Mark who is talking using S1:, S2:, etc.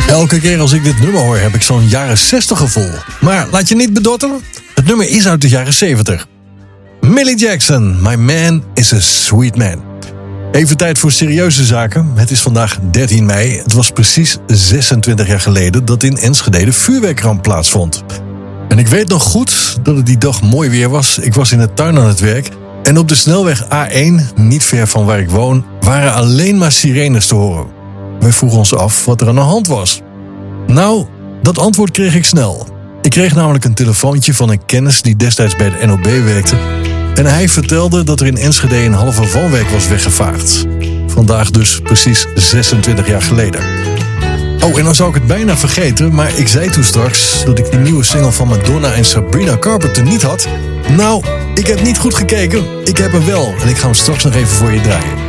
S1: Elke keer als ik dit nummer hoor heb ik zo'n jaren 60 gevoel. Maar laat je niet bedotteren, het nummer is uit de jaren 70. Millie Jackson, My Man is a Sweet Man. Even tijd voor serieuze zaken. Het is vandaag 13 mei. Het was precies 26 jaar geleden dat in Enschede de vuurwerkramp plaatsvond. En ik weet nog goed dat het die dag mooi weer was. Ik was in de tuin aan het werk. En op de snelweg A1, niet ver van waar ik woon, waren alleen maar sirenes te horen. Wij vroegen ons af wat er aan de hand was. Nou, dat antwoord kreeg ik snel. Ik kreeg namelijk een telefoontje van een kennis die destijds bij de NOB werkte. En hij vertelde dat er in Enschede een halve woonwijk was weggevaagd. Vandaag dus precies 26 jaar geleden. Oh, en dan zou ik het bijna vergeten, maar ik zei toen straks dat ik die nieuwe single van Madonna en Sabrina Carpenter niet had. Nou, ik heb niet goed gekeken. Ik heb hem wel en ik ga hem straks nog even voor je draaien.